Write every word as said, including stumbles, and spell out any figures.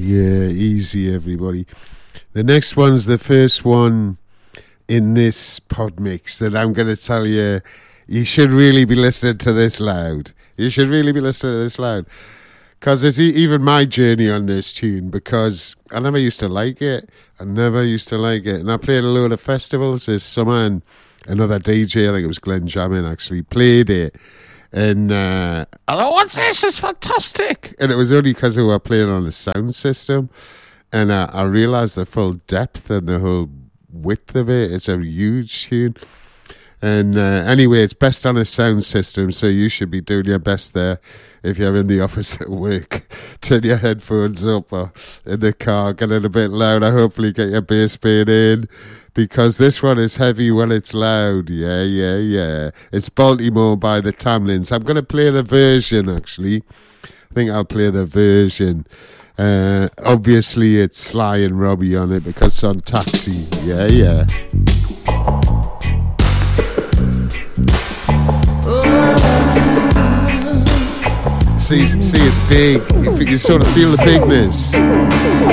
Yeah, easy, everybody. The next one's the first one in this pod mix that I'm going to tell you. You should really be listening to this loud. You should really be listening to this loud. Because it's even my journey on this tune, because I never used to like it. I never used to like it. And I played a load of festivals this summer, and another D J, I think it was Glenn Jamin, actually played it. And uh, I thought, what's this? It's fantastic. And it was only because we were playing on the sound system. And uh, I realised the full depth and the whole width of it. It's a huge tune. And uh, anyway, it's best on a sound system, so you should be doing your best there. If you're in the office at work, turn your headphones up, or in the car, get it a bit louder. Hopefully get your bass pain in, because this one is heavy when it's loud. Yeah, yeah, yeah. It's Baltimore by the Tamlins. I'm going to play the version, actually. I think I'll play the version. Uh, obviously, it's Sly and Robbie on it, because it's on Taxi. Yeah, yeah. See, see, it's big. You, you sort of feel the bigness.